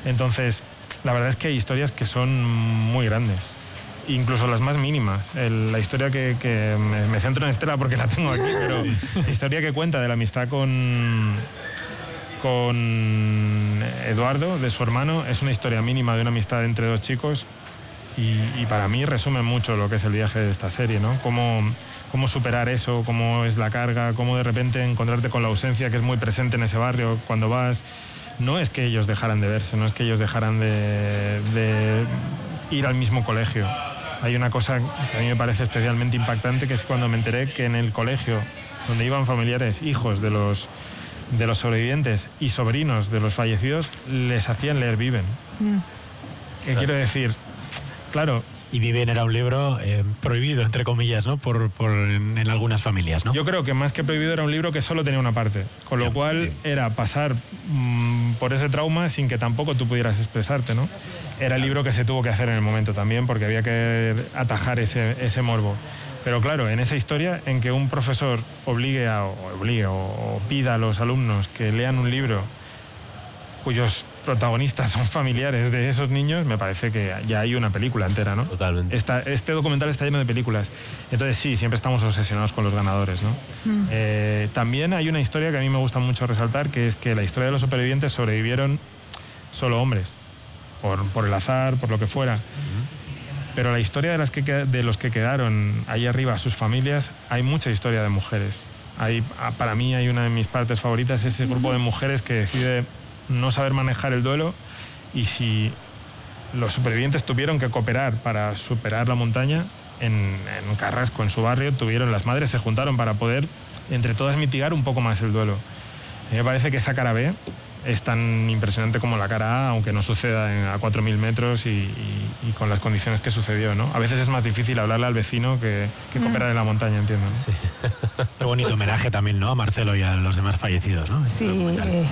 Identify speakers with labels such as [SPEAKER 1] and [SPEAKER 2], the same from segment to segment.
[SPEAKER 1] Entonces, la verdad es que hay historias que son muy grandes, incluso las más mínimas. La historia que me centro en Estela porque la tengo aquí, pero la historia que cuenta de la amistad con Eduardo, de su hermano, es una historia mínima de una amistad entre dos chicos y para mí resume mucho lo que es el viaje de esta serie, ¿no? Cómo superar eso, cómo es la carga, cómo de repente encontrarte con la ausencia que es muy presente en ese barrio cuando vas. No es que ellos dejaran de verse, no es que ellos dejaran de ir al mismo colegio. Hay una cosa que a mí me parece especialmente impactante, que es cuando me enteré que en el colegio donde iban familiares, hijos de los sobrevivientes y sobrinos de los fallecidos, les hacían leer Viven. ¿Qué quiero decir? Claro.
[SPEAKER 2] Y Viven era un libro prohibido, entre comillas, ¿no? En algunas familias, ¿no?
[SPEAKER 1] Yo creo que más que prohibido era un libro que solo tenía una parte, con lo cual era pasar por ese trauma sin que tampoco tú pudieras expresarte, ¿no? Era el libro que se tuvo que hacer en el momento también, porque había que atajar ese morbo. Pero claro, en esa historia en que un profesor obligue o pida a los alumnos que lean un libro cuyos protagonistas son familiares de esos niños, me parece que ya hay una película entera, ¿no?
[SPEAKER 2] Totalmente.
[SPEAKER 1] Este documental está lleno de películas. Entonces sí, siempre estamos obsesionados con los ganadores, ¿no? También hay una historia que a mí me gusta mucho resaltar, que es que la historia de los supervivientes sobrevivieron solo hombres, por el azar, por lo que fuera. Pero la historia de los que quedaron ahí arriba, sus familias, hay mucha historia de mujeres. Para mí hay una de mis partes favoritas, ese grupo de mujeres que decide no saber manejar el duelo, y si los supervivientes tuvieron que cooperar para superar la montaña, en Carrasco, en su barrio, las madres se juntaron para poder entre todas mitigar un poco más el duelo. A mí me parece que esa cara B es tan impresionante como la cara A, aunque no suceda a 4.000 metros y con las condiciones que sucedió, ¿no? A veces es más difícil hablarle al vecino que cooperar en la montaña, entiendo, ¿no?
[SPEAKER 2] Sí. Qué bonito homenaje también, ¿no? A Marcelo y a los demás fallecidos, ¿no?
[SPEAKER 3] Sí,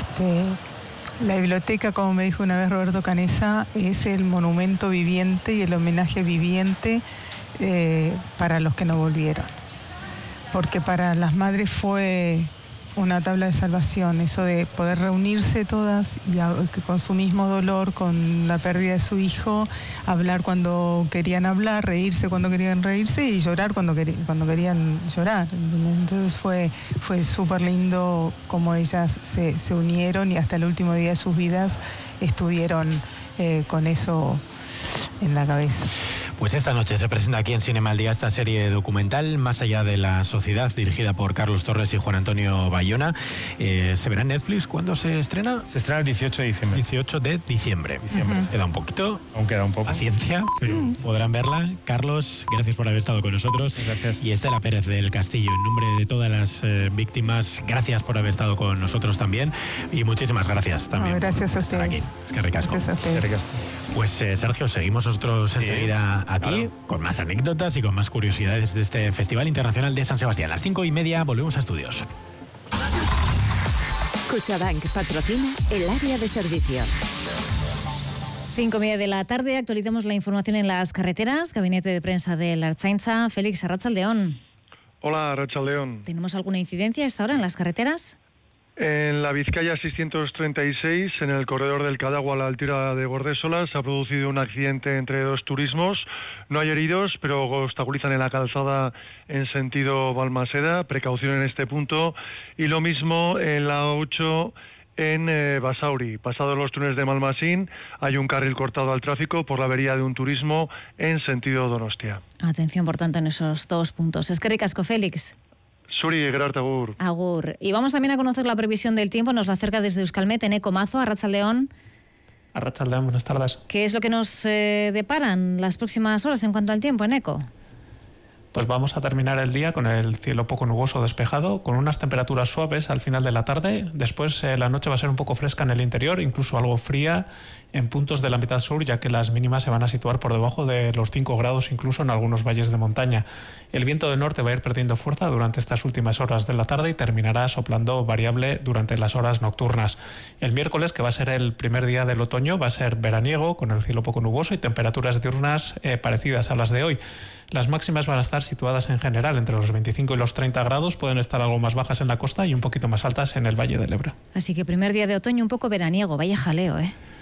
[SPEAKER 3] la biblioteca, como me dijo una vez Roberto Canessa, es el monumento viviente y el homenaje viviente para los que no volvieron. Porque para las madres fue una tabla de salvación, eso de poder reunirse todas y con su mismo dolor, con la pérdida de su hijo, hablar cuando querían hablar, reírse cuando querían reírse y llorar cuando querían llorar. Entonces fue súper lindo cómo ellas se unieron y hasta el último día de sus vidas estuvieron con eso en la cabeza.
[SPEAKER 2] Pues esta noche se presenta aquí en Cinema al Día esta serie documental, Más allá de la sociedad, dirigida por Carlos Torres y Juan Antonio Bayona. ¿Se verá en Netflix? ¿Cuándo se estrena?
[SPEAKER 1] Se estrena el 18 de diciembre.
[SPEAKER 2] 18 de diciembre. Queda un poquito.
[SPEAKER 1] Aún queda un poco.
[SPEAKER 2] Paciencia, pero podrán verla. Carlos, gracias por haber estado con nosotros.
[SPEAKER 1] Gracias.
[SPEAKER 2] Y Estela Pérez del Castillo, en nombre de todas las víctimas, gracias por haber estado con nosotros también. Y muchísimas gracias también.
[SPEAKER 3] No, gracias a ustedes.
[SPEAKER 2] Aquí. Es que ricasco.
[SPEAKER 3] Gracias a ustedes.
[SPEAKER 2] Pues Sergio, seguimos nosotros enseguida a ti, con más anécdotas y con más curiosidades de este Festival Internacional de San Sebastián. A las 5:30 volvemos a estudios.
[SPEAKER 4] Cuchabank patrocina el área de servicio.
[SPEAKER 5] 5:30 de la tarde, actualizamos la información en las carreteras. Gabinete de prensa de la Ertzaintza. Félix, arratsaldeón.
[SPEAKER 6] Hola, arratsaldeón.
[SPEAKER 5] ¿Tenemos alguna incidencia a esta hora en las carreteras?
[SPEAKER 6] En la Vizcaya 636, en el corredor del Cadagua a la altura de Gordesola, se ha producido un accidente entre dos turismos. No hay heridos, pero obstaculizan en la calzada en sentido Balmaseda. Precaución en este punto. Y lo mismo en la 8 en Basauri. Pasados los túneles de Malmasín, hay un carril cortado al tráfico por la avería de un turismo en sentido Donostia.
[SPEAKER 5] Atención, por tanto, en esos dos puntos. Eskerrik asko, Félix.
[SPEAKER 6] Suri, Gerard, agur.
[SPEAKER 5] Agur. Y vamos también a conocer la previsión del tiempo. Nos la acerca desde Euskalmet, Eneko Mazo, arratsaldeón.
[SPEAKER 7] Arratsaldeón, buenas tardes.
[SPEAKER 5] ¿Qué es lo que nos deparan las próximas horas en cuanto al tiempo, Eneko?
[SPEAKER 7] Pues vamos a terminar el día con el cielo poco nuboso despejado, con unas temperaturas suaves al final de la tarde. Después la noche va a ser un poco fresca en el interior, incluso algo fría en puntos de la mitad sur, ya que las mínimas se van a situar por debajo de los 5 grados, incluso en algunos valles de montaña. El viento del norte va a ir perdiendo fuerza durante estas últimas horas de la tarde y terminará soplando variable durante las horas nocturnas. El miércoles, que va a ser el primer día del otoño, va a ser veraniego, con el cielo poco nuboso y temperaturas diurnas parecidas a las de hoy. Las máximas van a estar situadas en general entre los 25 y los 30 grados, pueden estar algo más bajas en la costa y un poquito más altas en el Valle del Ebro.
[SPEAKER 5] Así que primer día de otoño un poco veraniego, vaya jaleo, ¿eh?